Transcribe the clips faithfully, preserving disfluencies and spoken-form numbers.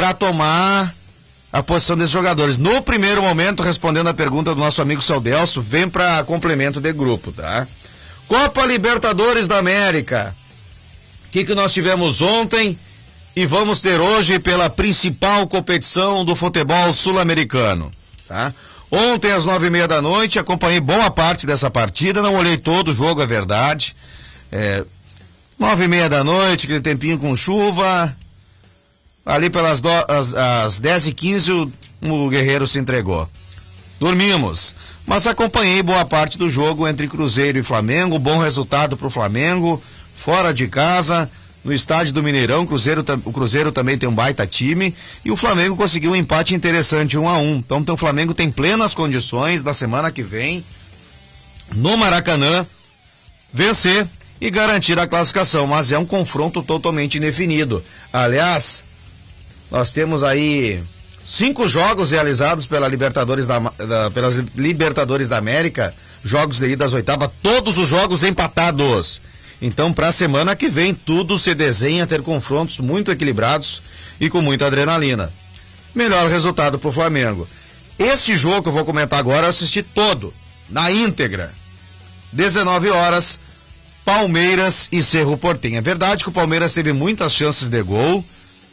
para tomar a posição desses jogadores. No primeiro momento, respondendo a pergunta do nosso amigo Celdelso, vem para complemento de grupo, tá? Copa Libertadores da América. O que que nós tivemos ontem e vamos ter hoje pela principal competição do futebol sul-americano, tá? Ontem às nove e meia da noite acompanhei boa parte dessa partida, não olhei todo o jogo, é verdade. É, nove e meia da noite, aquele tempinho com chuva, ali pelas do, as, as dez e quinze o, o Guerreiro se entregou. Dormimos, mas acompanhei boa parte do jogo entre Cruzeiro e Flamengo, bom resultado para o Flamengo, fora de casa, no estádio do Mineirão. Cruzeiro, o Cruzeiro também tem um baita time, e o Flamengo conseguiu um empate interessante, um a um. Então, então o Flamengo tem plenas condições da semana que vem, no Maracanã, vencer e garantir a classificação, mas é um confronto totalmente indefinido. Aliás, nós temos aí cinco jogos realizados pela Libertadores da, da, pelas Libertadores da América, jogos de ida das oitavas, todos os jogos empatados. Então, para a semana que vem, tudo se desenha ter confrontos muito equilibrados e com muita adrenalina. Melhor resultado para o Flamengo. Esse jogo que eu vou comentar agora, eu assisti todo, na íntegra. dezenove horas, Palmeiras e Cerro Porteño. É verdade que o Palmeiras teve muitas chances de gol.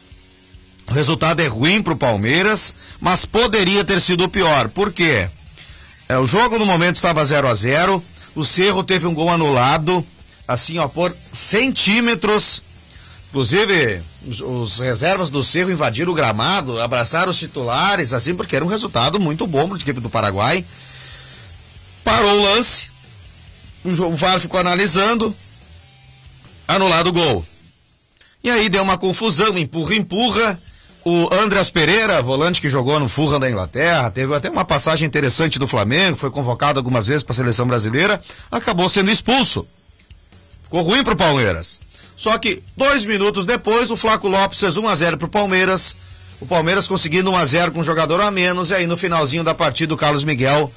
O resultado é ruim para o Palmeiras, mas poderia ter sido pior. Por quê? É, o jogo no momento estava zero a zero. O Cerro teve um gol anulado, assim, ó, por centímetros. Inclusive, os, os reservas do Cerro invadiram o gramado, abraçaram os titulares, assim, porque era um resultado muito bom para a equipe do Paraguai. Parou o lance. O V A R ficou analisando, anulado o gol. E aí deu uma confusão, empurra, empurra. O Andreas Pereira, volante que jogou no Fulham da Inglaterra, teve até uma passagem interessante do Flamengo, foi convocado algumas vezes para a seleção brasileira, acabou sendo expulso. Ficou ruim pro Palmeiras. Só que dois minutos depois, o Flaco Lopes fez um a zero pro Palmeiras, o Palmeiras conseguindo um a zero com um jogador a menos, e aí no finalzinho da partida o Carlos Miguel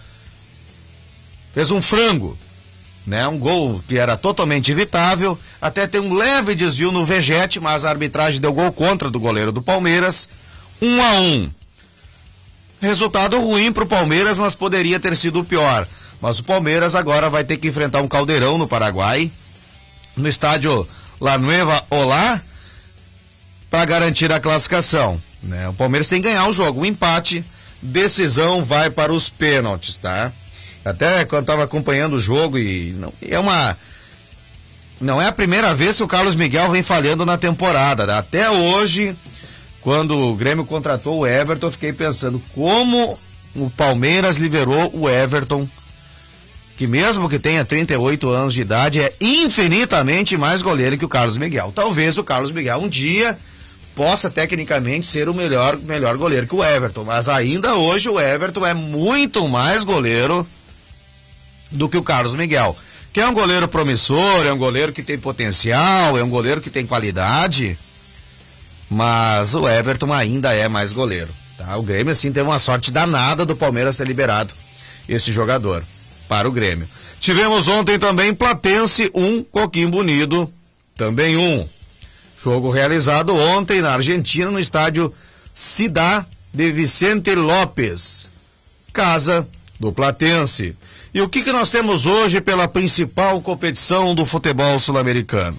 fez um frango, né? Um gol que era totalmente evitável, até tem um leve desvio no Vegete, mas a arbitragem deu gol contra do goleiro do Palmeiras, um a um. Resultado ruim pro Palmeiras, mas poderia ter sido pior. Mas o Palmeiras agora vai ter que enfrentar um caldeirão no Paraguai, no estádio La Nueva Olá, para garantir a classificação, né? O Palmeiras tem que ganhar o jogo, um empate, decisão vai para os pênaltis, tá? Até quando estava acompanhando o jogo, e não, é uma não é a primeira vez que o Carlos Miguel vem falhando na temporada, né? Até hoje, quando o Grêmio contratou o Everton, eu fiquei pensando como o Palmeiras liberou o Everton, que mesmo que tenha trinta e oito anos de idade, é infinitamente mais goleiro que o Carlos Miguel. Talvez o Carlos Miguel um dia possa tecnicamente ser o melhor, melhor goleiro que o Everton, mas ainda hoje o Everton é muito mais goleiro do que o Carlos Miguel, que é um goleiro promissor, é um goleiro que tem potencial, é um goleiro que tem qualidade, mas o Everton ainda é mais goleiro, tá? O Grêmio, assim, teve uma sorte danada do Palmeiras ser liberado esse jogador para o Grêmio. Tivemos ontem também Platense um, Coquimbo Unido também um. Jogo realizado ontem na Argentina, no estádio Ciudad de Vicente López, casa do Platense. E o que que nós temos hoje pela principal competição do futebol sul-americano?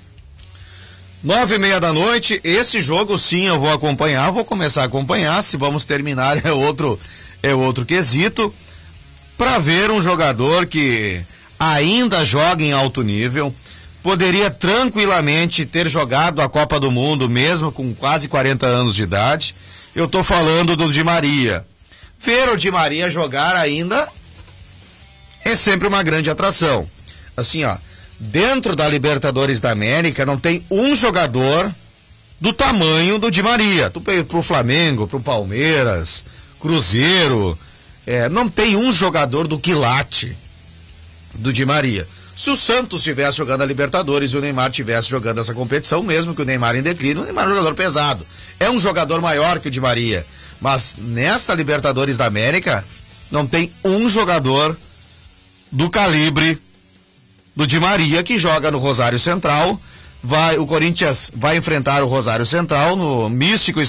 Nove e meia da noite, esse jogo sim eu vou acompanhar, vou começar a acompanhar, se vamos terminar é outro, é outro quesito, para ver um jogador que ainda joga em alto nível, poderia tranquilamente ter jogado a Copa do Mundo mesmo com quase quarenta anos de idade. Eu tô falando do Di Maria. Ver o Di Maria jogar ainda é sempre uma grande atração. Assim, ó, dentro da Libertadores da América não tem um jogador do tamanho do Di Maria. Tu veio pro Flamengo, pro Palmeiras, Cruzeiro, é, não tem um jogador do quilate do Di Maria. Se o Santos estivesse jogando a Libertadores e o Neymar estivesse jogando essa competição, mesmo que o Neymar em declínio, o Neymar é um jogador pesado. É um jogador maior que o Di Maria. Mas nessa Libertadores da América, não tem um jogador do calibre do Di Maria, que joga no Rosário Central. Vai, o Corinthians vai enfrentar o Rosário Central no místico